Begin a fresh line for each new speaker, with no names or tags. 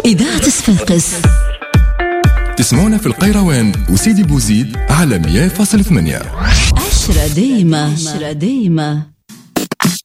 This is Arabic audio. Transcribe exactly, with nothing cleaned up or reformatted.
إذاعة صفاقس.
تسمعونا في القيروان وسيدي بوزيد على مية فاصلة ثمانية.
عشرة دايمة عشرة دايمة.